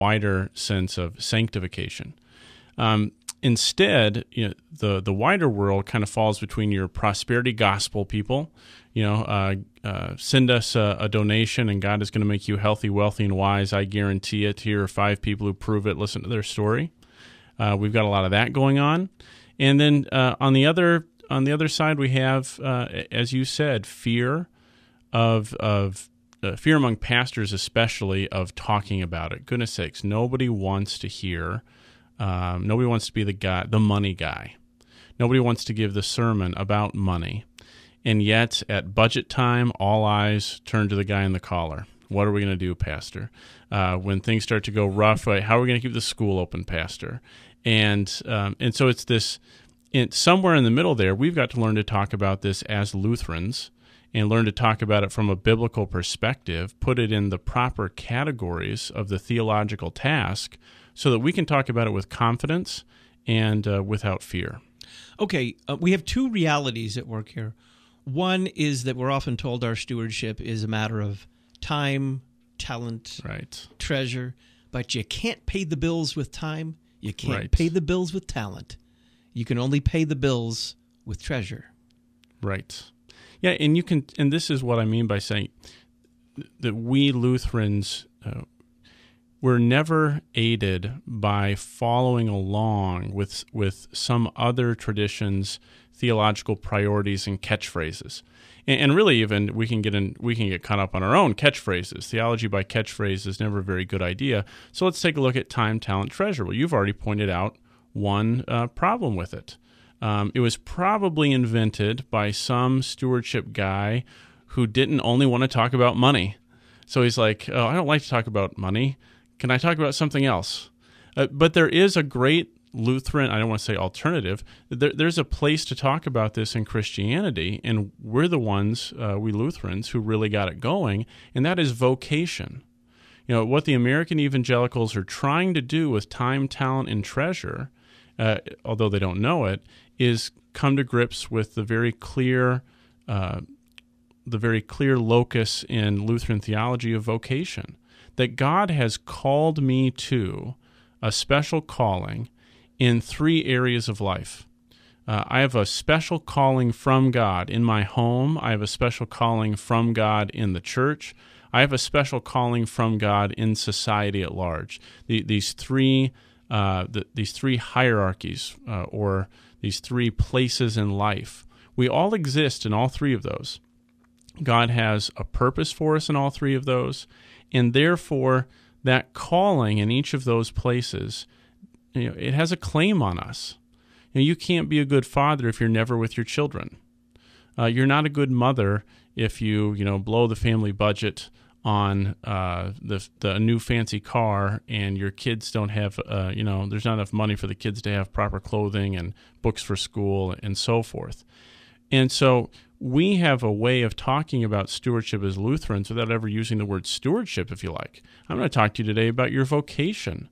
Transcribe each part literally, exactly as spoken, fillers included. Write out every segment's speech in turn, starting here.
wider sense of sanctification. Um, instead, you know, the the wider world kind of falls between your prosperity gospel people. You know, uh, uh, send us a, a donation, and God is going to make you healthy, wealthy, and wise. I guarantee it. Here are five people who prove it. Listen to their story. Uh, we've got a lot of that going on, and then uh, on the other on the other side, we have, uh, as you said, fear of of uh, fear among pastors, especially of talking about it. Goodness sakes, nobody wants to hear. Um, nobody wants to be the guy, the money guy. Nobody wants to give the sermon about money. And yet, at budget time, all eyes turn to the guy in the collar. What are we going to do, Pastor? Uh, when things start to go rough, right, how are we going to keep the school open, Pastor? And um, and so it's this, in, somewhere in the middle there, we've got to learn to talk about this as Lutherans and learn to talk about it from a biblical perspective, put it in the proper categories of the theological task so that we can talk about it with confidence and uh, without fear. Okay, uh, we have two realities at work here. One is that we're often told our stewardship is a matter of time, talent, right. treasure, but you can't pay the bills with time. You can't right. pay the bills with talent. You can only pay the bills with treasure. Right. Yeah, and you can, and this is what I mean by saying that we Lutherans, uh, we're never aided by following along with with some other traditions' theological priorities and catchphrases, and, and really even we can get in we can get caught up on our own catchphrases. Theology by catchphrase is never a very good idea. So let's take a look at time, talent, treasure. Well, you've already pointed out one uh, problem with it. Um, it was probably invented by some stewardship guy who didn't only want to talk about money. So he's like, "Oh, I don't like to talk about money. Can I talk about something else?" Uh, but there is a great Lutheran, I don't want to say alternative, there, there's a place to talk about this in Christianity, and we're the ones, uh, we Lutherans, who really got it going, and that is vocation. You know, what the American evangelicals are trying to do with time, talent, and treasure, uh, although they don't know it, is come to grips with the very clear uh, the very clear locus in Lutheran theology of vocation, that God has called me to a special calling in three areas of life. Uh, I have a special calling from God in my home. I have a special calling from God in the church. I have a special calling from God in society at large. The, these three uh, the, these three hierarchies uh, or these three places in life. We all exist in all three of those. God has a purpose for us in all three of those, and therefore that calling in each of those places, you know, it has a claim on us. You know, you can't be a good father if you're never with your children. Uh, you're not a good mother if you, you know, blow the family budget on uh, the the new fancy car and your kids don't have, uh, you know, there's not enough money for the kids to have proper clothing and books for school and so forth. And so we have a way of talking about stewardship as Lutherans without ever using the word stewardship, if you like. I'm going to talk to you today about your vocation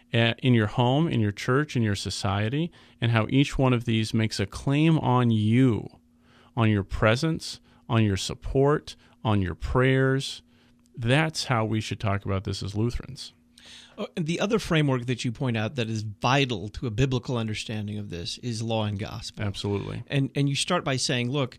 in your home, in your church, in your society, and how each one of these makes a claim on you, on your presence, on your support, on your prayers. That's how we should talk about this as Lutherans. Oh, and the other framework that you point out that is vital to a biblical understanding of this is law and gospel. Absolutely. And and you start by saying, look,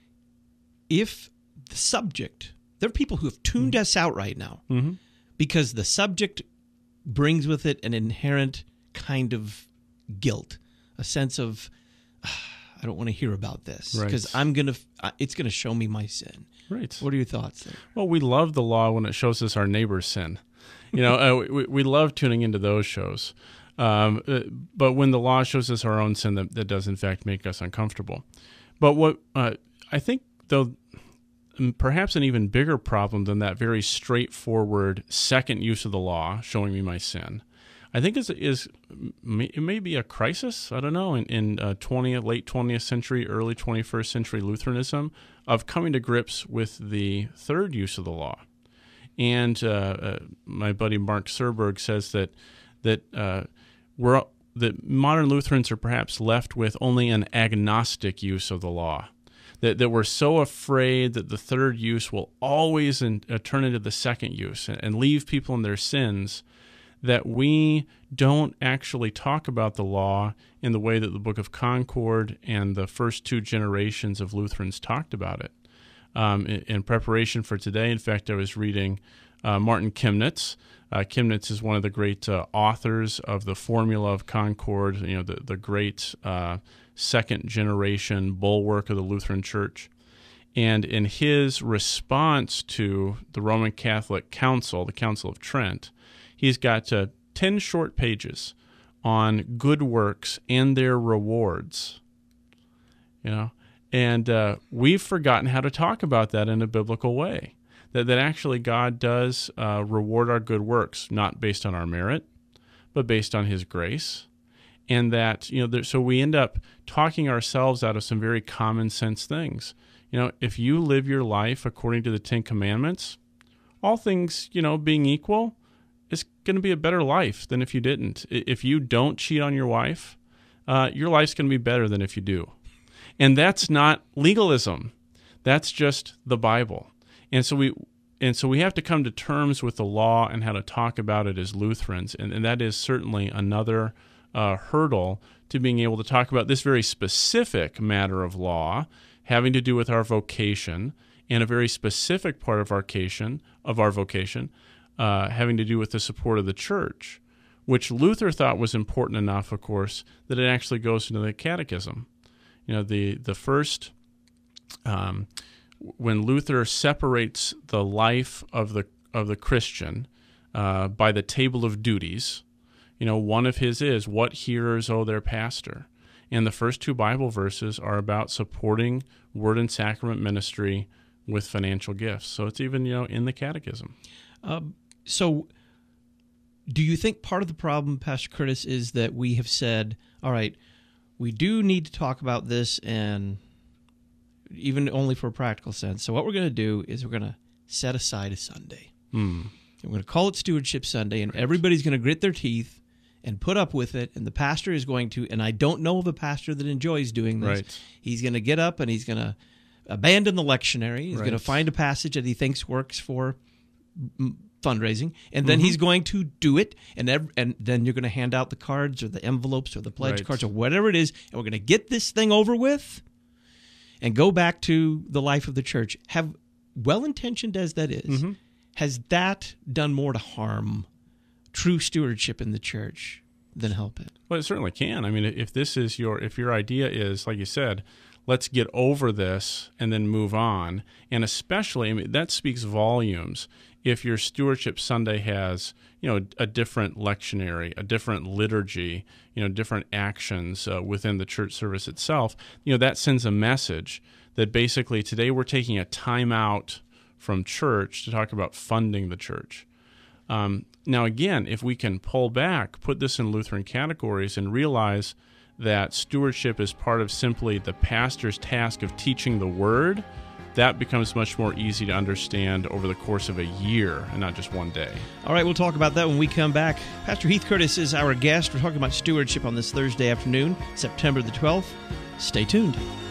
if the subject, there are people who have tuned mm-hmm. us out right now mm-hmm. because the subject brings with it an inherent kind of guilt, a sense of, ah, I don't want to hear about this because right. I'm gonna, it's gonna show me my sin. Right. What are your thoughts there? Well, we love the law when it shows us our neighbor's sin. You know, uh, we, we love tuning into those shows. Um, uh, but when the law shows us our own sin, that, that does in fact make us uncomfortable. But what uh, I think, though, perhaps an even bigger problem than that very straightforward second use of the law, showing me my sin, I think is is it may be a crisis, I don't know, in, in uh, twentieth, late twentieth century, early twenty-first century Lutheranism, of coming to grips with the third use of the law. And uh, uh, my buddy Mark Serberg says that that uh, we're that modern Lutherans are perhaps left with only an agnostic use of the law. That, that we're so afraid that the third use will always in, uh, turn into the second use and, and leave people in their sins, that we don't actually talk about the law in the way that the Book of Concord and the first two generations of Lutherans talked about it. Um, in, in preparation for today, in fact, I was reading uh, Martin Chemnitz. Uh, Chemnitz is one of the great uh, authors of the Formula of Concord, you know, the, the great uh, second-generation bulwark of the Lutheran Church. And in his response to the Roman Catholic Council, the Council of Trent, he's got uh, ten short pages on good works and their rewards. You know, and uh, we've forgotten how to talk about that in a biblical way. That that actually God does uh, reward our good works, not based on our merit, but based on His grace. And that, you know, there, so we end up talking ourselves out of some very common sense things. You know, if you live your life according to the Ten Commandments, all things, you know, being equal, it's going to be a better life than if you didn't. If you don't cheat on your wife, uh, your life's going to be better than if you do. And that's not legalism. That's just the Bible. And so we and so we have to come to terms with the law and how to talk about it as Lutherans. And, and that is certainly another uh, hurdle to being able to talk about this very specific matter of law having to do with our vocation, and a very specific part of our vocation, of our vocation uh, having to do with the support of the church, which Luther thought was important enough, of course, that it actually goes into the Catechism. You know, the the first, um, when Luther separates the life of the of the Christian uh, by the table of duties, you know, one of his is, what hearers owe their pastor? And the first two Bible verses are about supporting word and sacrament ministry with financial gifts. So it's even, you know, in the Catechism. Um, so do you think part of the problem, Pastor Curtis, is that we have said, all right, we do need to talk about this, and even only for a practical sense. So what we're going to do is we're going to set aside a Sunday. Mm. We're going to call it Stewardship Sunday, and right. everybody's going to grit their teeth and put up with it, and the pastor is going to, and I don't know of a pastor that enjoys doing this. Right. He's going to get up and he's going to abandon the lectionary. He's right. going to find a passage that he thinks works for fundraising, and then mm-hmm. he's going to do it, and ev- and then you're going to hand out the cards or the envelopes or the pledge right. cards or whatever it is, and we're going to get this thing over with and go back to the life of the church. Have, well-intentioned as that is, mm-hmm. has that done more to harm true stewardship in the church than help it? Well, it certainly can. I mean, if this is your, if your idea is, like you said, let's get over this and then move on, and especially, I mean, that speaks volumes if your Stewardship Sunday has, you know, a different lectionary, a different liturgy, you know, different actions uh, within the church service itself. You know, that sends a message that basically today we're taking a time out from church to talk about funding the church. Um, now, again, if we can pull back, put this in Lutheran categories, and realize that stewardship is part of simply the pastor's task of teaching the Word, that becomes much more easy to understand over the course of a year and not just one day. All right, we'll talk about that when we come back. Pastor Heath Curtis is our guest. We're talking about stewardship on this Thursday afternoon, September the twelfth. Stay tuned.